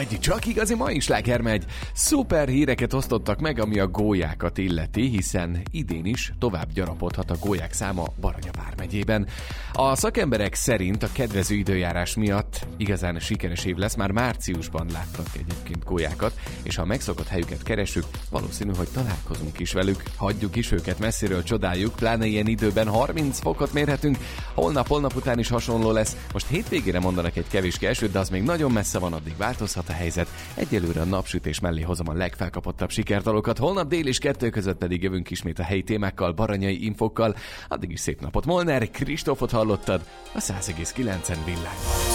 megy, csak igazi mai sláger megy. Szuper híreket osztottak meg, ami a gólyákat illeti, hiszen idén is tovább gyarapodhat a gólyák száma Baranya vármegyében. A szakemberek szerint a kedvező időjárás miatt igazán sikeres év lesz, már márciusban láttak egyébként gólyákat, és ha a megszokott helyüket keresünk, valószínű, hogy találkozunk is velük. Hagyjuk is őket messziről csodáljuk, pláne ilyen időben 30 fokot mérhetünk, holnap után is hasonló lesz. Most hétvégére mondanak egy kevés esőt, de az még nagyon messze van, addig változhat a helyzet. Egyelőre a napsütés mellé hozom a legfelkapottabb sikerdalokat, holnap dél és 2 között pedig jövünk ismét a helyi témákkal, baranyai infokkal. Addig is szép napot. Molnár Kristófot hallottad a 100,9-en Villányban.